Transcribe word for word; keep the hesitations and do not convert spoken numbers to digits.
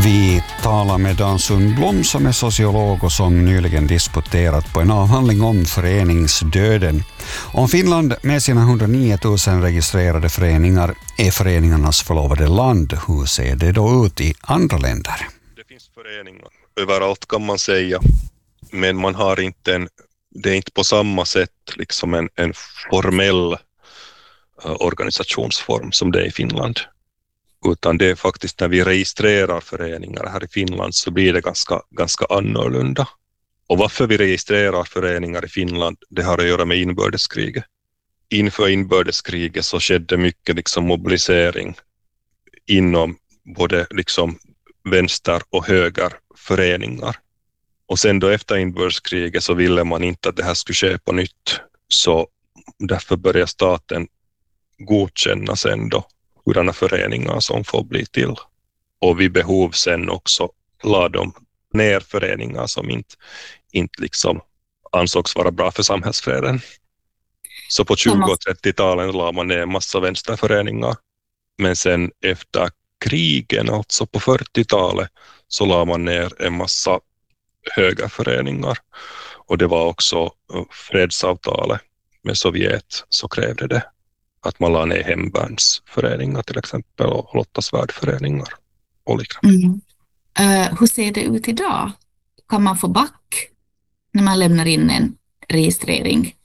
Vi talar med Dan Sundblom som är sociolog och som nyligen disputerat på en avhandling om föreningsdöden. Om Finland med sina hundranio tusen registrerade föreningar är föreningarnas förlovade land, hur ser det då ut i andra länder? Det finns föreningar överallt kan man säga, men man har inte en, det är inte på samma sätt liksom en, en formell uh, organisationsform som det är i Finland. Utan det är faktiskt när vi registrerar föreningar här i Finland så blir det ganska, ganska annorlunda. Och varför vi registrerar föreningar i Finland, det har att göra med inbördeskriget. Inför inbördeskriget så skedde mycket liksom mobilisering inom både liksom vänster- och högerföreningar. Och sen då efter inbördeskriget så ville man inte att det här skulle ske på nytt. Så därför började staten godkänna sen då hurdana föreningar som får bli till. Och vid behov sen också la de ner föreningar som inte, inte liksom ansågs vara bra för samhällsfreden. Så på tjugo- och trettio-talen la man ner en massa vänsterföreningar. Men sen efter krigen, alltså på fyrtiotalet, så la man ner en massa högerföreningar. Och det var också fredsavtalet med Sovjet så krävde det att man la ner hemvärnsföreningar till exempel och lottasvärdföreningar och liknande. Mm. Uh, hur ser det ut idag? Kan man få back när man lämnar in en registrering